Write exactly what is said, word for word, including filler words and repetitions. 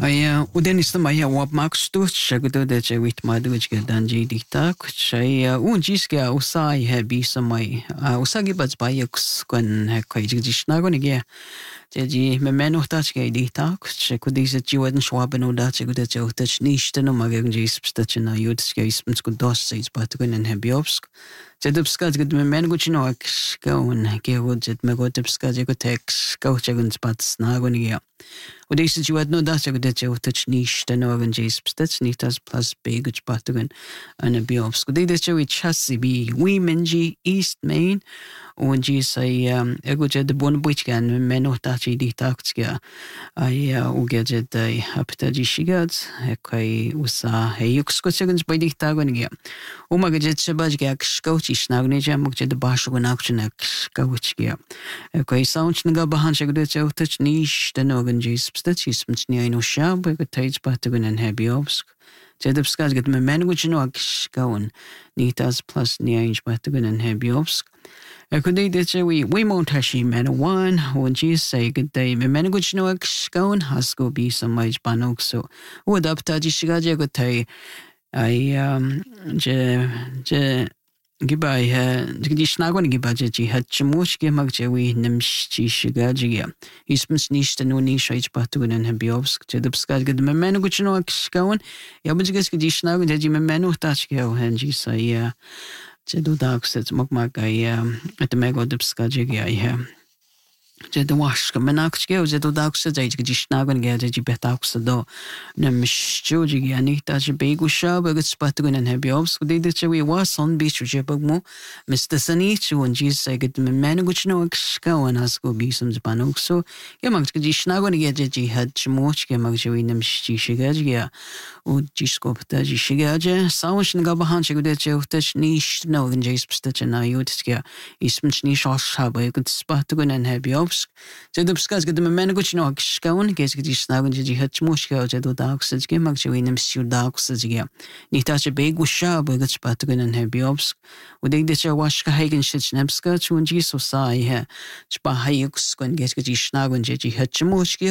Ai uden is mai wa max tu chagdo de che wit madu ge danji dikta chai un jis ge usai he bi samai usagi baz bai kus kon he kai jishna gon ge je ji me meno ta che dikta che ku diese ji wen schwaben oder che gut che ut nicht no mag ge spstach na yud ge ismt ku dos seis bat gon en he biobsk je dubska ge me men gut no ak gon ge wud je me gut dubska je gut ex go che gon spat na gon ge Och det är ju att nå där så det är ju touch nisch den organ ges stats nicht as plus big pathogen and biobs. Och det är ju chassis bi women g east main und g sai ego je de bon buitgan men och där ju dit aktiga ai och ge je de aptaji shigats kai usa heyuk skotsegans bei dit tagon ge. Och mag je sebaj ge skauchi snagne je mag je de bashogun action skauchi ge. Kai sound nga bahan je det ju touch nisch den organ ges Stăți sunt ni ai no șabă că tăiți patăgân în hebiobsk. Ce de pscaz că me menguci no akskaun ni tas plus ni ai patăgân în hebiobsk. Că de de ce we we montashi men one when you say good day me menguci no akskaun has go be some mai panok so. O da ptaji shigaje că tai ai je je Gibai ha di snagon giba je ji hat chmush ge mag je wi nimsh chi shiga ji isms nicht no ni shait patun en biobsk je dubska ge me men guch no skawon ja bud ge di snagon je ji me men utach ge hen ji sa ya je do daxet mag mag ya at me go dubska je ge ya je de wash ke menak ge je do daxet je ji snagon ge je ji betax do nimsh ju ji ya ni ta je be gu shab ge patun en biobsk de de che wi was on beach je bag mo mister Sani chu and ji sa ge me men guch no skawon has go be some panok so ge mag ge ji snagon ge je ji had chmoch ge mag je wi nimsh chi shiga je o ji skopta ji shiga je saunsh nga bahan che ge je utach nish no gen je spstach na yut ge ismch ni shosh hab ge patun en biobsk je dubskas ge me men guch no skawon ge ge ji snagon je ji had chmoch ge je do dax ge mag je wi nimsh ju dax ge ni ta che be gu shab ge patun en biobsk o de de che wash ka hagen shit nemska chu and ji so sai he chpa hayuk skon ge ge ji snagon je ji had chmoch